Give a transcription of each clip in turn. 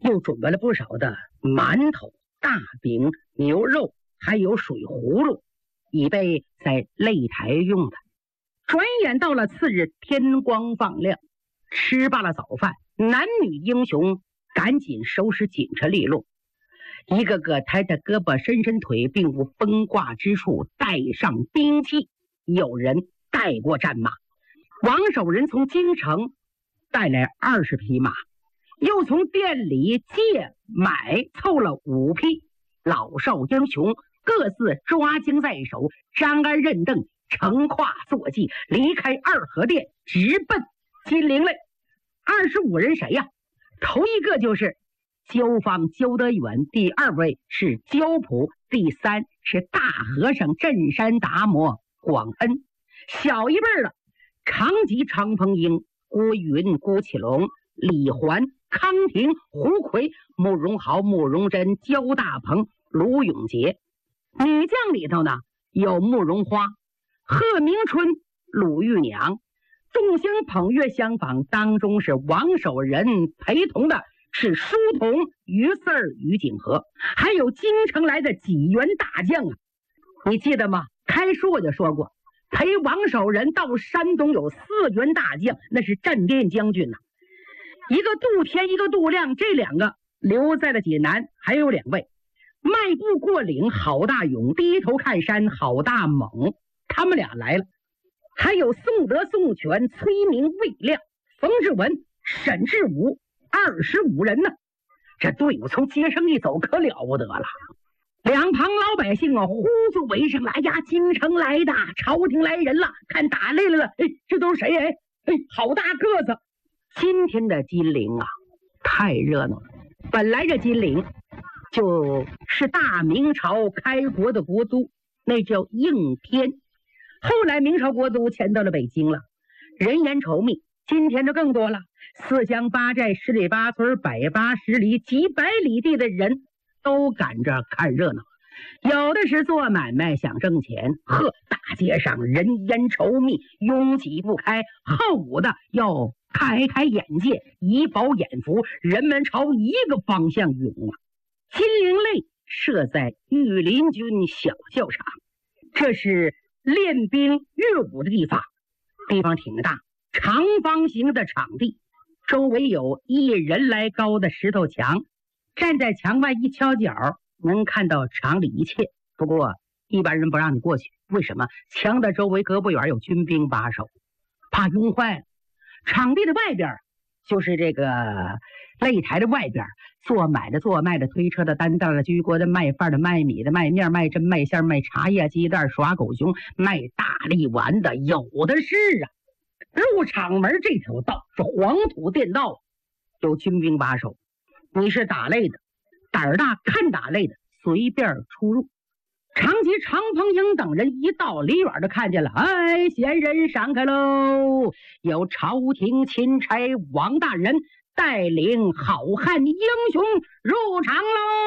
又准备了不少的馒头、大饼、牛肉，还有水葫芦，以备在擂台用的。转眼到了次日，天光放亮，吃罢了早饭，男女英雄赶紧收拾锦车利落，一个个抬着胳膊伸伸腿，并无崩挂之处，带上兵器。有人带过战马，王守仁从京城带来20匹马，又从店里借买凑了5匹，老少英雄各自抓经在手，张鞍认镫，乘胯坐骑，离开二河店，直奔金陵来。25人谁呀？头一个就是焦方焦德远，第2位是焦普，第3是大和尚镇山达摩广恩。小一辈的常吉、常鹏英、郭云、郭启龙、李环、康廷、胡奎、慕容豪、慕容真、焦大鹏、卢永杰。女将里头呢，有慕容花、贺明春、鲁玉娘。众星捧月相仿，当中是王守仁，陪同的是书童于四儿、于景和，还有京城来的几员大将啊！你记得吗？开书我就说过，陪王守仁到山东有4员大将，那是镇殿将军呐。一个杜天，一个杜亮，这2个留在了济南，还有2位迈步过岭郝大勇，低头看山郝大猛，他们俩来了。还有宋德、宋权、崔明、魏亮、冯志文、沈志武，25人呢。这队伍从街上一走，可了不得了。两旁老百姓啊，呼就围上来呀！京城来的，朝廷来人了，看打擂了。哎，这都是谁？哎，好大个子！今天的金陵啊，太热闹了。本来这金陵就是大明朝开国的国都，那叫应天。后来明朝国都迁到了北京了，人烟稠密。今天就更多了，4乡8寨10里8村180里几百里地的人都赶着看热闹，有的是做买卖想挣钱。大街上人烟稠密，拥挤不开，后的要开开眼界，以饱眼福，人们朝一个方向涌啊。金陵擂设在御林军小教场，这是练兵阅武的地方挺大，长方形的场地，周围有1人来高的石头墙，站在墙外一敲脚，能看到场里一切。不过一般人不让你过去，为什么？墙的周围隔不远有军兵把守，怕拥坏了。场地的外边就是这个擂台的外边，做买的、做卖的、推车的、担担的、居锅的、卖饭的、卖米的、卖面、卖针、卖馅、卖茶叶、鸡蛋、耍狗熊、卖大力丸的，有的是啊。入场门这条道是黄土垫道，有军兵把守。你是打擂的，胆儿大看打擂的，随便出入。常吉、常鹏英等人一到，离远的看见了，哎，闲人闪开喽！有朝廷钦差王大人带领好汉英雄入场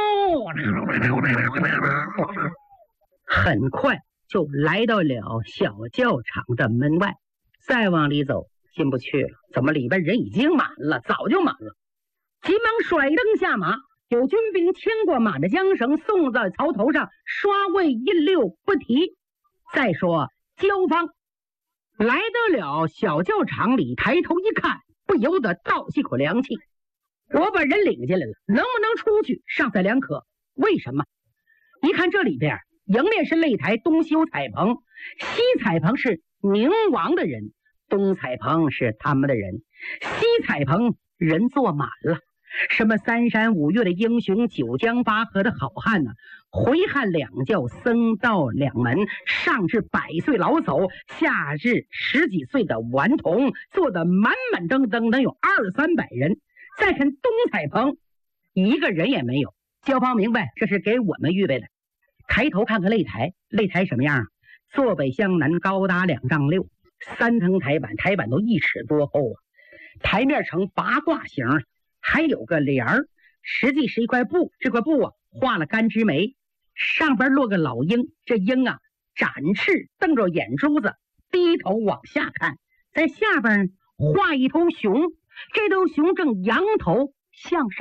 喽！很快就来到了小教场的门外，再往里走进不去了，怎么里边人已经满了，早就满了。急忙甩灯下马，有军兵牵过马的缰绳，送到槽头上，刷位印溜不提。再说焦方来到了小教场里，抬头一看，不由得倒吸口凉气。我把人领进来了，能不能出去尚在两可。为什么？一看这里边，迎面是擂台，东西有彩棚，西彩棚是宁王的人，东彩棚是他们的人。西彩棚人坐满了，什么3山5岳的英雄，9江8河的好汉呢，回汉2教，僧道2门，上至100岁老叟，下至10几岁的顽童，坐得满满登登，能有200-300人。再看东彩棚，一个人也没有。焦方明白这是给我们预备的。抬头看看擂台，擂台什么样啊？坐北向南，高达2丈6，3层台板，台板都1尺多厚啊。台面呈八卦形，还有个帘儿，实际是一块布，这块布啊画了干枝梅，上边落个老鹰，这鹰啊展翅瞪着眼珠子，低头往下看，在下边画一头熊，这头熊正仰头向上